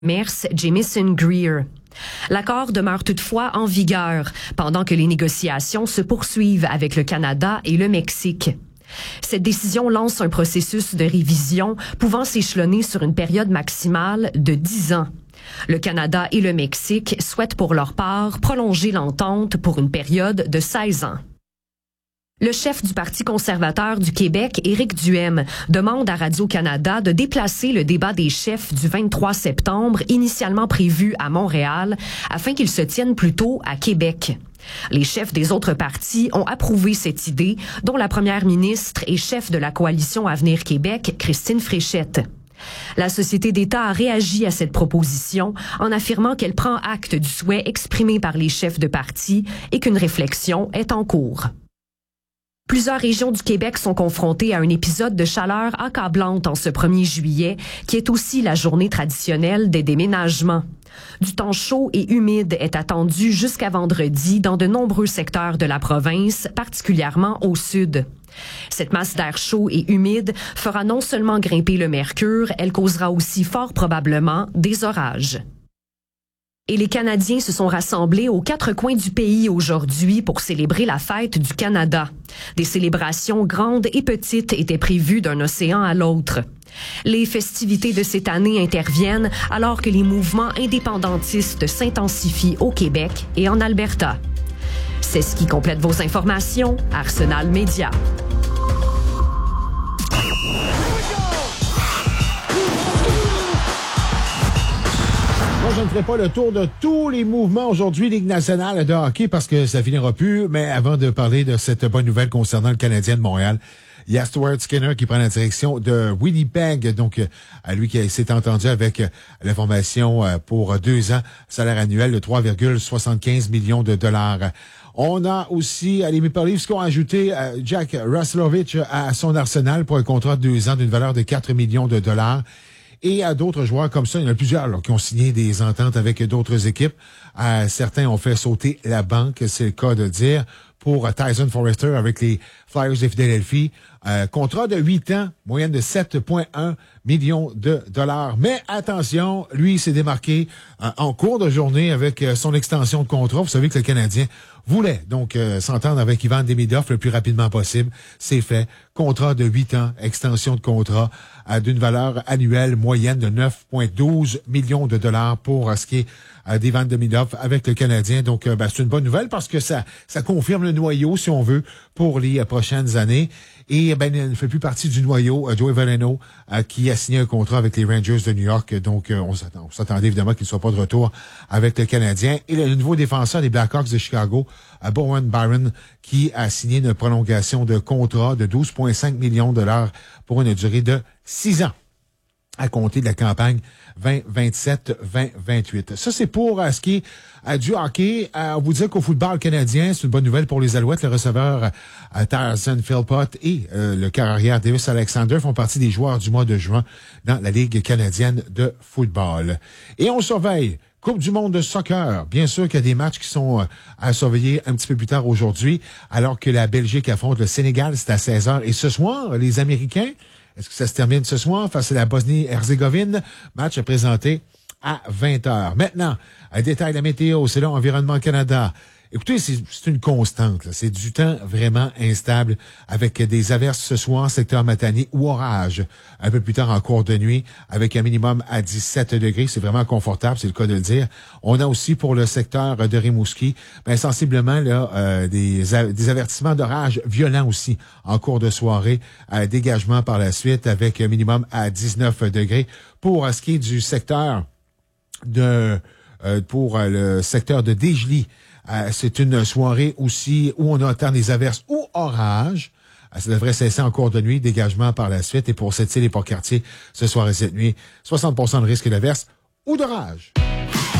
Merce Jamieson Greer. L'accord demeure toutefois en vigueur pendant que les négociations se poursuivent avec le Canada et le Mexique. Cette décision lance un processus de révision pouvant s'échelonner sur une période maximale de 10 ans. Le Canada et le Mexique souhaitent pour leur part prolonger l'entente pour une période de 16 ans. Le chef du Parti conservateur du Québec, Éric Duhaime, demande à Radio-Canada de déplacer le débat des chefs du 23 septembre, initialement prévu à Montréal, afin qu'il se tienne plutôt à Québec. Les chefs des autres partis ont approuvé cette idée, dont la première ministre et chef de la coalition Avenir Québec, Christine Fréchette. La Société d'État a réagi à cette proposition en affirmant qu'elle prend acte du souhait exprimé par les chefs de parti et qu'une réflexion est en cours. Plusieurs régions du Québec sont confrontées à un épisode de chaleur accablante en ce 1er juillet, qui est aussi la journée traditionnelle des déménagements. Du temps chaud et humide est attendu jusqu'à vendredi dans de nombreux secteurs de la province, particulièrement au sud. Cette masse d'air chaud et humide fera non seulement grimper le mercure, elle causera aussi fort probablement des orages. Et les Canadiens se sont rassemblés aux 4 coins du pays aujourd'hui pour célébrer la fête du Canada. Des célébrations grandes et petites étaient prévues d'un océan à l'autre. Les festivités de cette année interviennent alors que les mouvements indépendantistes s'intensifient au Québec et en Alberta. C'est ce qui complète vos informations, Arsenal Média. Moi, je ne ferai pas le tour de tous les mouvements aujourd'hui, Ligue nationale de hockey, parce que ça finira plus. Mais avant de parler de cette bonne nouvelle concernant le Canadien de Montréal, il y a Stuart Skinner qui prend la direction de Winnipeg. Donc, à lui qui s'est entendu avec la formation pour 2 ans, salaire annuel de 3,75 millions de dollars. On a aussi les Maple Leafs qui ont ajouté Jack Roslovic à son arsenal pour un contrat de 2 ans d'une valeur de 4 millions de dollars. Et à d'autres joueurs comme ça, il y en a plusieurs là, qui ont signé des ententes avec d'autres équipes. Certains ont fait sauter la banque, c'est le cas de dire, pour Tyson Forrester avec les Flyers de Philadelphie. Contrat de 8 ans, moyenne de 7,1 millions de dollars. Mais attention, lui, il s'est démarqué en cours de journée avec son extension de contrat. Vous savez que le Canadien voulait donc s'entendre avec Ivan Demidov le plus rapidement possible. C'est fait. Contrat de 8 ans, extension de contrat d'une valeur annuelle moyenne de 9,12 millions de dollars pour ce qui est d'Ivan Demidov avec le Canadien. Donc, c'est une bonne nouvelle parce que ça confirme le noyau, si on veut, pour les prochaines années. Et il ne fait plus partie du noyau, Joey Veleno, qui a signé un contrat avec les Rangers de New York. Donc, on s'attendait évidemment qu'il ne soit pas de retour avec le Canadien. Et le nouveau défenseur des Blackhawks de Chicago, Bowen Byron, qui a signé une prolongation de contrat de 12,5 millions de dollars pour une durée de 6 ans à compter de la campagne 2027-2028. Ça, c'est pour ce qui est du hockey. On vous dit qu'au football canadien, c'est une bonne nouvelle pour les Alouettes. Le receveur Tarzan Philpott et le carrière Davis Alexander font partie des joueurs du mois de juin dans la Ligue canadienne de football. Et on surveille Coupe du monde de soccer. Bien sûr qu'il y a des matchs qui sont à surveiller un petit peu plus tard aujourd'hui, alors que la Belgique affronte le Sénégal, c'est à 16h. Et ce soir, les Américains, est-ce que ça se termine ce soir face à la Bosnie-Herzégovine? Match à présenter à 20h. Maintenant, un détail de la météo, c'est là Environnement Canada. Écoutez, c'est une constante, là. C'est du temps vraiment instable avec des averses ce soir, secteur Matane ou orage un peu plus tard en cours de nuit avec un minimum à 17 degrés. C'est vraiment confortable, c'est le cas de le dire. On a aussi pour le secteur de Rimouski, sensiblement là, des avertissements d'orage violents aussi en cours de soirée. Dégagement par la suite avec un minimum à 19 degrés. Pour ce qui est du secteur pour le secteur de Desjely, c'est une soirée aussi où on attend des averses ou orages. Ça devrait cesser en cours de nuit, dégagement par la suite. Et pour cette île et pour quartier, ce soir et cette nuit, 60% de risque d'averse ou d'orage.